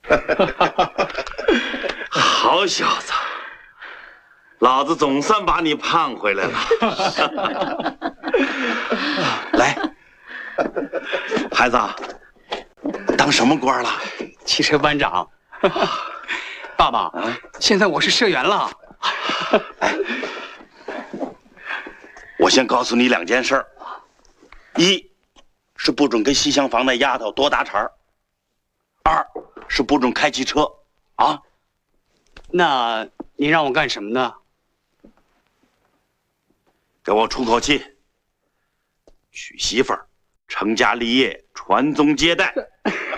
好小子，老子总算把你盼回来了。来，孩子，当什么官了？ 汽车班长。爸爸，现在我是社员了。 哎，我先告诉你2件事儿：一是不准跟西厢房那丫头多搭茬；2是不准开汽车，啊。 那你让我干什么呢？ 给我出口气，娶媳妇儿，成家立业，传宗接代。